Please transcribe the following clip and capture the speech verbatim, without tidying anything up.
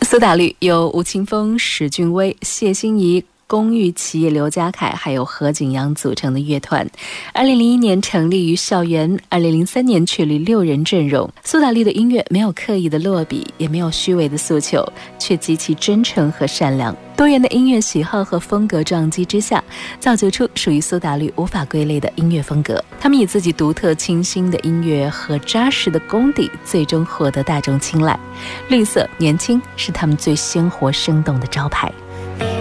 苏打绿由吴青峰、史俊威、谢欣怡、龚玉琪、刘家凯还有何景阳组成的乐团。二零零一年成立于校园，二零零三年确立六人阵容。苏打绿的音乐没有刻意的落笔，也没有虚伪的诉求，却极其真诚和善良。多元的音乐喜好和风格撞击之下，造就出属于苏打绿无法归类的音乐风格。他们以自己独特清新的音乐和扎实的功底，最终获得大众青睐。绿色年轻是他们最鲜活生动的招牌。